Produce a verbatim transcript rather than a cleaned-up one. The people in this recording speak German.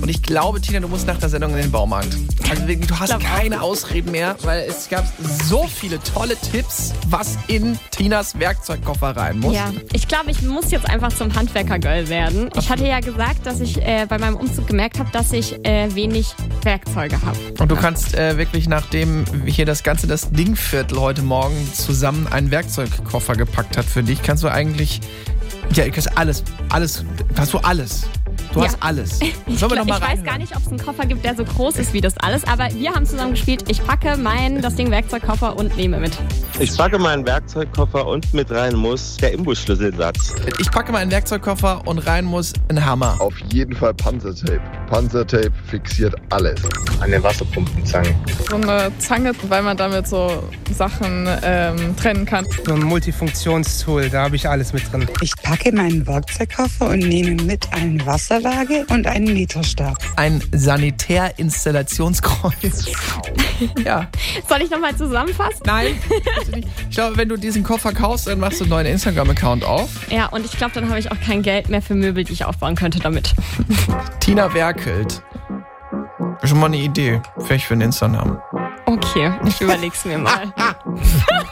Und ich glaube, Tina, du musst nach der Sendung in den Baumarkt. Also wirklich, du hast keine Ausreden mehr, weil es gab so viele tolle Tipps, was in Tinas Werkzeugkoffer rein muss. Ja, ich glaube, ich muss jetzt einfach zum Handwerker-Girl werden. Ich hatte ja gesagt, dass ich äh, bei meinem Umzug gemerkt habe, dass ich äh, wenig Werkzeuge habe. Und du kannst äh, wirklich, nachdem hier das ganze, das Dingviertel heute Morgen zusammen einen Werkzeugkoffer gepackt hat für dich, kannst du eigentlich, ja, du kannst alles, alles, hast du alles. Du Ja. hast alles. Sollen wir Ich, noch glaub, mal ich weiß reinhören? gar nicht, ob es einen Koffer gibt, der so groß ist wie das alles, aber wir haben zusammen gespielt. Ich packe meinen, das Ding Werkzeugkoffer und nehme mit. Ich packe meinen Werkzeugkoffer und mit rein muss der Imbusschlüsselsatz. Ich packe meinen Werkzeugkoffer und rein muss ein Hammer. Auf jeden Fall Panzertape. Panzertape fixiert alles. Eine Wasserpumpenzange. So eine Zange, weil man damit so Sachen ähm, trennen kann. So ein Multifunktionstool, da habe ich alles mit drin. Ich packe meinen Werkzeugkoffer und nehme mit eine Wasserwaage und einen Meterstab. Ein Sanitärinstallationskreuz. Ja. Soll ich nochmal zusammenfassen? Nein. Ich glaube, wenn du diesen Koffer kaufst, dann machst du einen neuen Instagram-Account auf. Ja, und ich glaube, dann habe ich auch kein Geld mehr für Möbel, die ich aufbauen könnte damit. Tina werkelt. Schon mal eine Idee. Vielleicht für einen Insta-Namen. Okay, ich überleg's mir mal.